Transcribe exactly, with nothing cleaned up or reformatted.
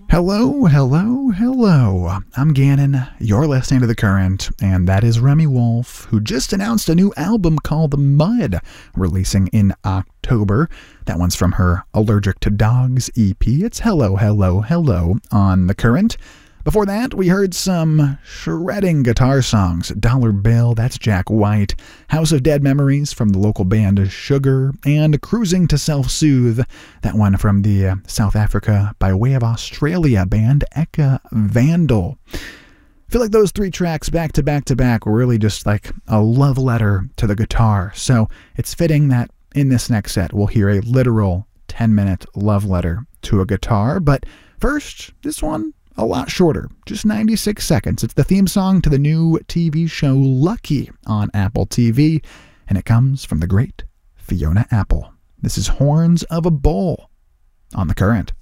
Hello, hello, hello. I'm Gannon. You're listening to The Current, and that is Remy Wolf, who just announced a new album called Mud, releasing in October. That one's from her Allergic to Dogs E P. It's Hello, Hello, Hello on The Current. Before that, we heard some shredding guitar songs. Dollar Bill, that's Jack White. House of Dead Memories from the local band Sugar. And Cruising to Self-Soothe, that one from the uh, South Africa by way of Australia band Eka Vandal. I feel like those three tracks back to back to back were really just like a love letter to the guitar. So it's fitting that in this next set we'll hear a literal ten-minute love letter to a guitar. But first, this one, a lot shorter, just ninety-six seconds. It's the theme song to the new T V show Lucky on Apple T V, and it comes from the great Fiona Apple. This is Horns of a Bull on The Current.